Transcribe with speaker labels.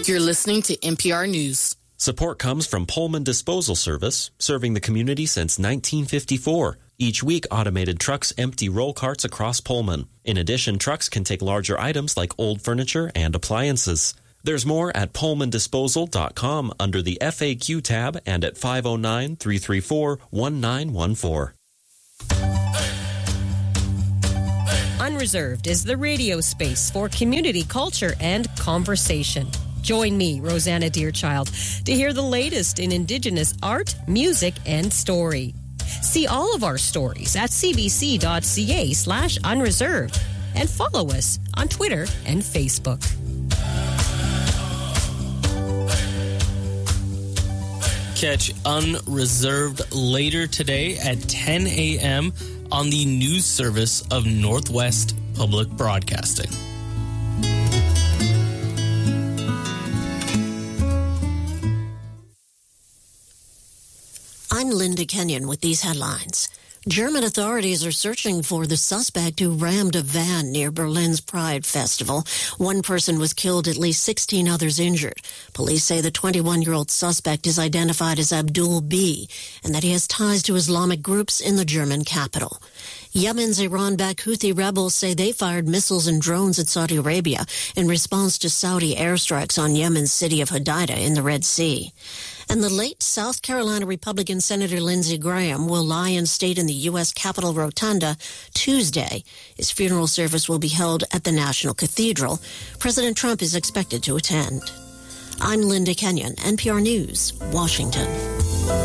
Speaker 1: You're listening to NPR News.
Speaker 2: Support comes from Pullman Disposal Service, serving the community since 1954. Each week, automated trucks empty roll carts across Pullman. In addition, trucks can take larger items like old furniture and appliances. There's more at pullmandisposal.com under the FAQ tab and at 509-334-1914.
Speaker 3: Unreserved is the radio space for community culture and conversation. Join me, Rosanna Deerchild, to hear the latest in Indigenous art, music, and story. See all of our stories at cbc.ca/unreserved and follow us on Twitter and Facebook.
Speaker 4: Catch Unreserved later today at 10 a.m. on the news service of Northwest Public Broadcasting.
Speaker 5: I'm Linda Kenyon with these headlines. German authorities are searching for the suspect who rammed a van near Berlin's Pride Festival. One person was killed, at least 16 others injured. Police say the 21-year-old suspect is identified as Abdul B. and that he has ties to Islamic groups in the German capital. Yemen's Iran-backed Houthi rebels say they fired missiles and drones at Saudi Arabia in response to Saudi airstrikes on Yemen's city of Hodeidah in the Red Sea. And the late South Carolina Republican Senator Lindsey Graham will lie in state in the U.S. Capitol Rotunda Tuesday. His funeral service will be held at the National Cathedral. President Trump is expected to attend. I'm Linda Kenyon, NPR News, Washington.